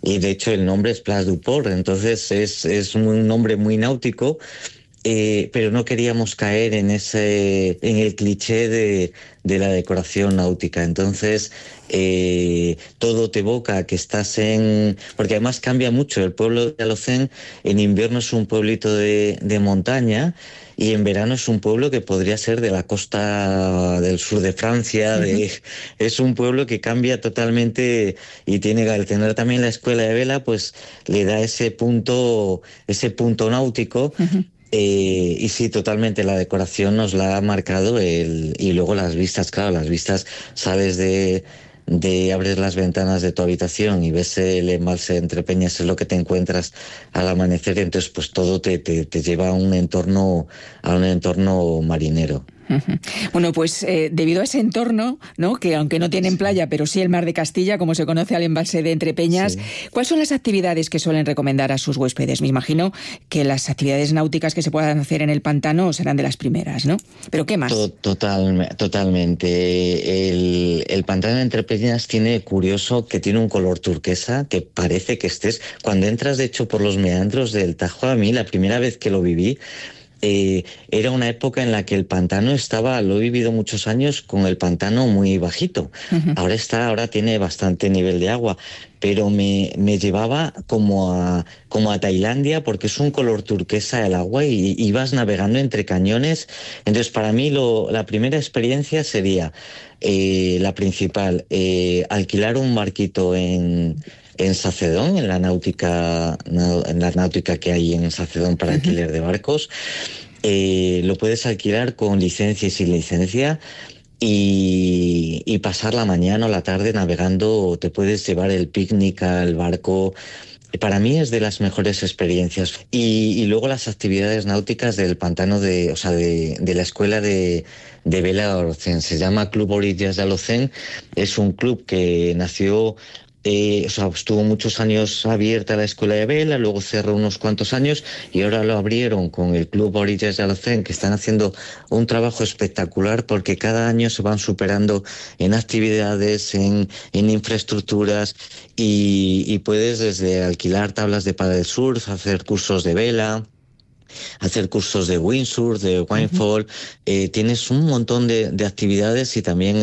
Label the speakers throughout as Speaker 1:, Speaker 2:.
Speaker 1: y de hecho el nombre es Place du Port, entonces es un nombre muy náutico. Pero no queríamos caer en el cliché de la decoración náutica. Entonces, todo te evoca que estás porque además cambia mucho. El pueblo de Alocén en invierno es un pueblito de montaña, y en verano es un pueblo que podría ser de la costa del sur de Francia.
Speaker 2: Ujú.
Speaker 1: Es un pueblo que cambia totalmente, y al tener también la escuela de vela, pues le da ese punto náutico.
Speaker 2: Ujú.
Speaker 1: Y sí, totalmente, la decoración nos la ha marcado y luego las vistas, claro, las vistas, sales abres las ventanas de tu habitación y ves el embalse de Entrepeñas, es lo que te encuentras al amanecer, entonces pues todo te lleva a un entorno marinero.
Speaker 2: Ujú. Bueno, pues debido a ese entorno, ¿no? Que aunque no tienen
Speaker 1: Sí,
Speaker 2: playa, pero sí el mar de Castilla, como se conoce al embalse de Entrepeñas,
Speaker 1: sí.
Speaker 2: ¿cuáles son las actividades que suelen recomendar a sus huéspedes? Me imagino que las actividades náuticas que se puedan hacer en el pantano serán de las primeras, ¿no? ¿Pero qué más?
Speaker 1: Totalmente. El pantano de Entrepeñas tiene curioso que tiene un color turquesa que parece que cuando entras de hecho por los meandros del Tajo. A mí la primera vez que lo viví, era una época en la que el pantano lo he vivido muchos años con el pantano muy bajito.
Speaker 2: Ujú.
Speaker 1: Ahora tiene bastante nivel de agua, pero me llevaba como a Tailandia, porque es un color turquesa el agua y vas navegando entre cañones. Entonces, para mí la primera experiencia sería, la principal, alquilar un barquito en Sacedón, en la náutica que hay en Sacedón para
Speaker 2: Ujú.
Speaker 1: alquiler de barcos. Lo puedes alquilar con licencia y sin licencia, y pasar la mañana o la tarde navegando. Te puedes llevar el picnic al barco. Para mí es de las mejores experiencias. Y luego las actividades náuticas del pantano, o sea, de la escuela de vela de Alocén. Se llama Club Orillas de Alocén. Es un club que nació, o sea, estuvo muchos años abierta la escuela de vela, luego cerró unos cuantos años, y ahora lo abrieron con el Club Orillas de Alocén, que están haciendo un trabajo espectacular, porque cada año se van superando en actividades, en infraestructuras, y puedes desde alquilar tablas de paddle surf, hacer cursos de vela, hacer cursos de windsurf, de
Speaker 2: Ujú.
Speaker 1: windfall. Tienes un montón de actividades, y también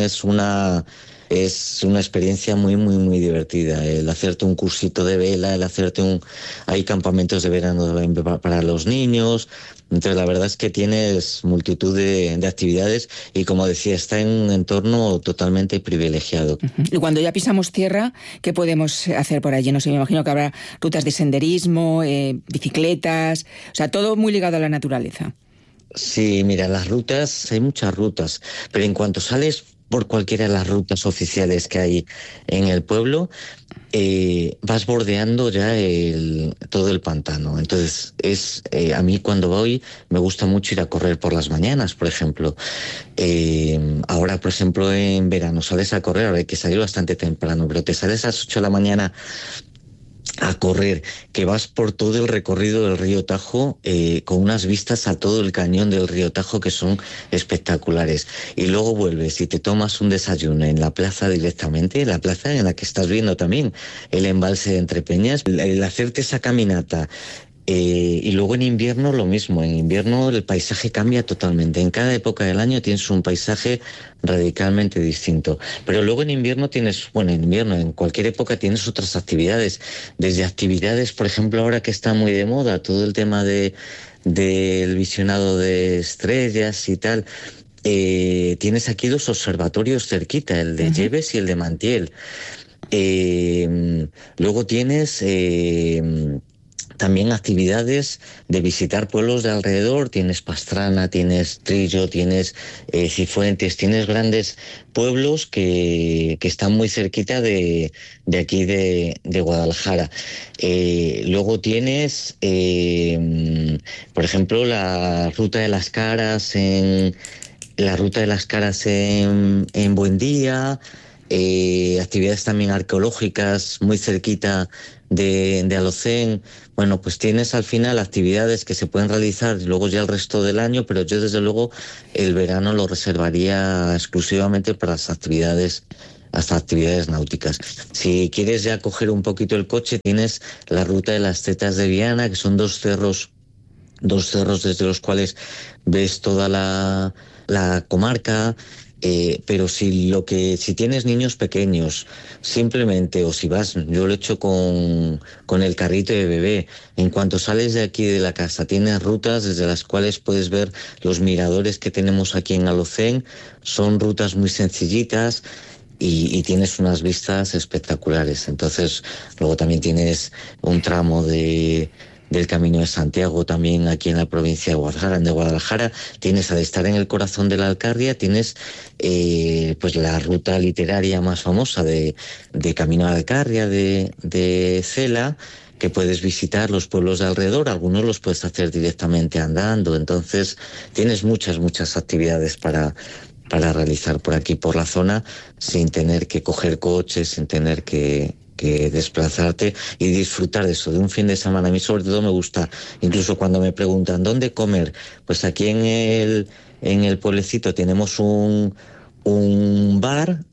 Speaker 1: es una experiencia muy, muy, muy divertida. El hacerte un cursito de vela, hay campamentos de verano para los niños. Entonces, la verdad es que tienes multitud de actividades, y como decía, está en un entorno totalmente privilegiado.
Speaker 2: Ujú. Y cuando ya pisamos tierra, ¿qué podemos hacer por allí? No sé, me imagino que habrá rutas de senderismo, bicicletas, o sea, todo muy ligado a la naturaleza.
Speaker 1: Sí, mira, hay muchas rutas, pero en cuanto sales por cualquiera de las rutas oficiales que hay en el pueblo, vas bordeando ya todo el pantano. Entonces, a mí cuando voy me gusta mucho ir a correr por las mañanas, por ejemplo. Ahora, por ejemplo, en verano sales a correr, ahora hay que salir bastante temprano, pero te sales a las 8 de la mañana a correr, que vas por todo el recorrido del río Tajo, con unas vistas a todo el cañón del río Tajo que son espectaculares. Y luego vuelves y te tomas un desayuno en la plaza directamente, la plaza en la que estás viendo también el embalse de Entrepeñas. El hacerte esa caminata. Y luego en invierno lo mismo. En invierno el paisaje cambia totalmente. En cada época del año tienes un paisaje radicalmente distinto. Pero luego en invierno en cualquier época tienes otras actividades. Desde actividades, por ejemplo, ahora que está muy de moda todo el tema del visionado de estrellas y tal. Tienes aquí dos observatorios cerquita, el de
Speaker 2: Ujú.
Speaker 1: Lleves y el de Mantiel. Luego tienes, también actividades de visitar pueblos de alrededor. Tienes Pastrana, tienes Trillo, tienes, Cifuentes, tienes grandes pueblos que están muy cerquita de aquí de Guadalajara. Luego tienes, por ejemplo, la ruta de las Caras en Buendía. Actividades también arqueológicas muy cerquita de Alocén. Bueno, pues tienes al final actividades que se pueden realizar luego ya el resto del año, pero yo desde luego el verano lo reservaría exclusivamente para las actividades hasta actividades náuticas. Si quieres ya coger un poquito el coche, tienes la ruta de las Tetas de Viana, que son dos cerros desde los cuales ves toda la comarca. Pero si tienes niños pequeños, simplemente, o si vas, yo lo he hecho con el carrito de bebé, en cuanto sales de aquí de la casa, tienes rutas desde las cuales puedes ver los miradores que tenemos aquí en Alocén. Son rutas muy sencillitas y tienes unas vistas espectaculares. Entonces, luego también tienes un tramo del Camino de Santiago también aquí en la provincia de Guadalajara. Tienes, al estar en el corazón de la Alcarria, tienes pues la ruta literaria más famosa de Camino a la Alcarria de Cela, que puedes visitar los pueblos de alrededor. Algunos los puedes hacer directamente andando. Entonces tienes muchas actividades para realizar por aquí, por la zona, sin tener que coger coches, sin tener que desplazarte y disfrutar de eso, de un fin de semana. A mí sobre todo me gusta, incluso cuando me preguntan ¿dónde comer? Pues aquí en el pueblecito tenemos un bar,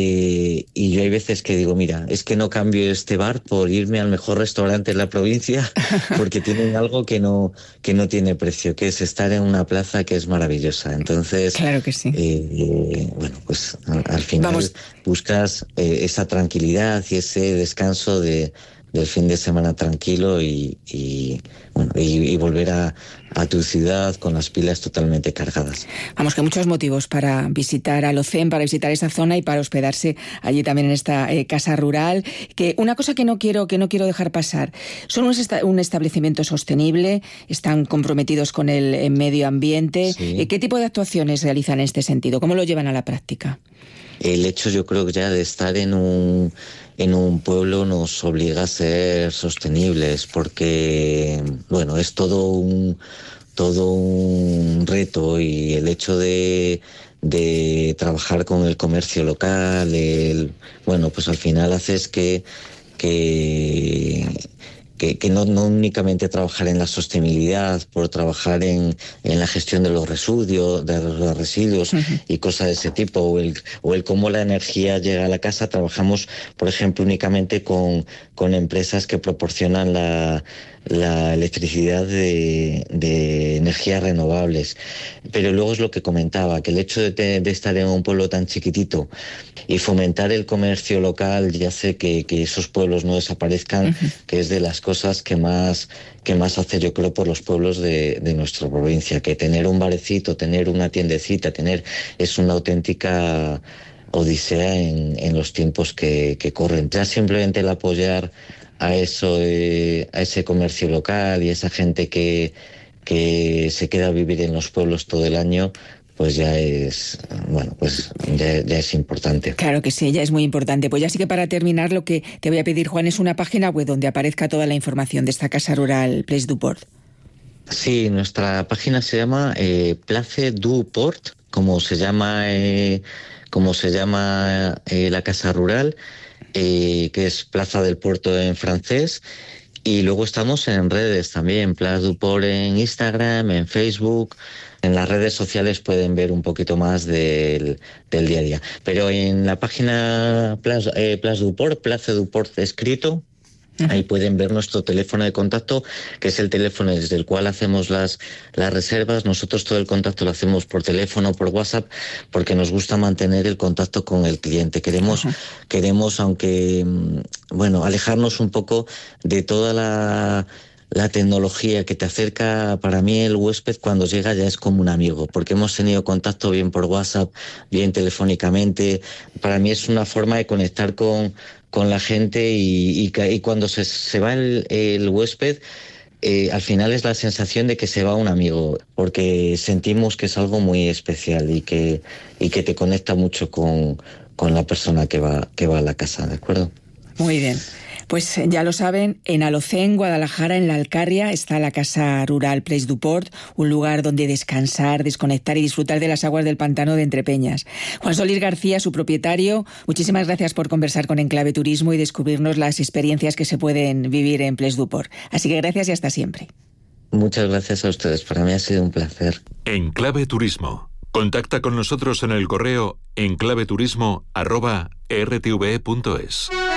Speaker 1: y yo hay veces que digo, mira, es que no cambio este bar por irme al mejor restaurante de la provincia, porque tienen algo que no tiene precio, que es estar en una plaza que es maravillosa. Entonces,
Speaker 2: claro que sí.
Speaker 1: Bueno, pues al final buscas esa tranquilidad y ese descanso del fin de semana tranquilo y volver a tu ciudad con las pilas totalmente cargadas.
Speaker 2: Vamos, que muchos motivos para visitar Alocén, para visitar esa zona y para hospedarse allí también en esta casa rural. Que una cosa que no quiero dejar pasar, son un establecimiento sostenible, están comprometidos con el medio ambiente. Sí. ¿Qué tipo de actuaciones realizan en este sentido? ¿Cómo lo llevan a la práctica?
Speaker 1: El hecho, yo creo que ya de estar en un pueblo nos obliga a ser sostenibles, porque bueno, es todo un reto, y el hecho de trabajar con el comercio local, bueno, pues al final haces que no únicamente trabajar en la sostenibilidad, por trabajar en la gestión de los residuos y cosas de ese tipo, o el cómo la energía llega a la casa. Trabajamos, por ejemplo, únicamente con empresas que proporcionan la electricidad de energías renovables. Pero luego es lo que comentaba, que el hecho de estar en un pueblo tan chiquitito y fomentar el comercio local ya hace que esos pueblos no desaparezcan, que es de las cosas que más hace, yo creo, por los pueblos de nuestra provincia, que tener un barecito, tener una tiendecita, es una auténtica odisea en los tiempos que corren. Ya simplemente el apoyar a ese comercio local y esa gente que se queda a vivir en los pueblos todo el año, pues ya es, bueno, pues ya es importante.
Speaker 2: Claro que sí, ya es muy importante. Pues ya sí que para terminar, lo que te voy a pedir, Juan, es una página web donde aparezca toda la información de esta casa rural Place du Port.
Speaker 1: Sí, nuestra página se llama Place du Port, como se llama la casa rural, que es Plaza del Puerto en francés. Y luego estamos en redes también, Place du Port en Instagram, en Facebook. En las redes sociales pueden ver un poquito más del día a día. Pero en la página Place du Port, Place du Port escrito, ahí pueden ver nuestro teléfono de contacto, que es el teléfono desde el cual hacemos las reservas. Nosotros todo el contacto lo hacemos por teléfono, por WhatsApp, porque nos gusta mantener el contacto con el cliente. Queremos, aunque, bueno, alejarnos un poco de toda la tecnología que te acerca. Para mí el huésped cuando llega ya es como un amigo, porque hemos tenido contacto bien por WhatsApp, bien telefónicamente. Para mí es una forma de conectar con la gente y cuando se va el huésped, al final es la sensación de que se va un amigo, porque sentimos que es algo muy especial y que te conecta mucho con la persona que va a la casa, ¿de acuerdo?
Speaker 2: Muy bien. Pues ya lo saben, en Alocén, Guadalajara, en la Alcarria, está la casa rural Place du Port, un lugar donde descansar, desconectar y disfrutar de las aguas del pantano de Entrepeñas. Juan Solís García, su propietario, muchísimas gracias por conversar con Enclave Turismo y descubrirnos las experiencias que se pueden vivir en Place du Port. Así que gracias y hasta siempre.
Speaker 1: Muchas gracias a ustedes, para mí ha sido un placer.
Speaker 3: Enclave Turismo, Contacta con nosotros en el correo enclaveturismo@rtve.es.